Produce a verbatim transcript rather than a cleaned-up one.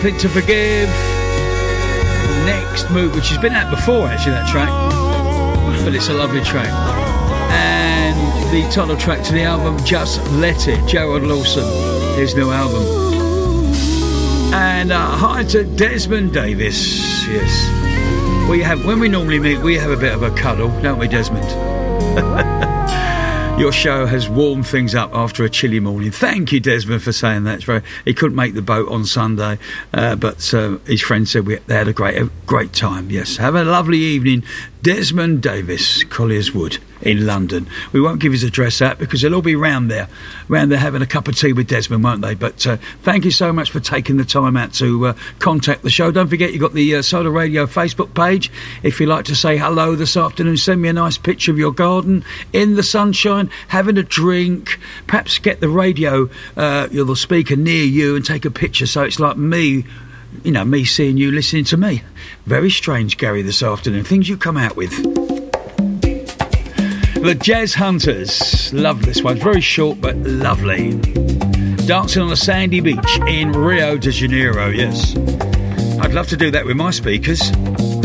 Something to Forgive. Next Move, which has been out before, actually, that track. But it's a lovely track. And the title track to the album, Just Let It, Gerald Lawson, his new album. And uh, hi to Desmond Davis. Yes. We have, when we normally meet, we have a bit of a cuddle, don't we, Desmond? Your show has warmed things up after a chilly morning. Thank you, Desmond, for saying that. It's very, he couldn't make the boat on Sunday, uh, but uh, his friend said we, they had a great, a great time. Yes, have a lovely evening. Desmond Davis, Colliers Wood in London. We won't give his address out because they'll all be round there, round there having a cup of tea with Desmond, won't they? But uh, thank you so much for taking the time out to uh, contact the show. Don't forget you've got the uh, Solar Radio Facebook page. If you'd like to say hello this afternoon, send me a nice picture of your garden in the sunshine, having a drink. Perhaps get the radio, uh, the speaker near you and take a picture so it's like me, you know, me seeing you listening to me. Very strange, Gary, this afternoon. Things you come out with. The Jazz Hunters. Love this one. Very short but lovely. Dancing on a sandy beach in Rio de Janeiro, yes. I'd love to do that with my speakers.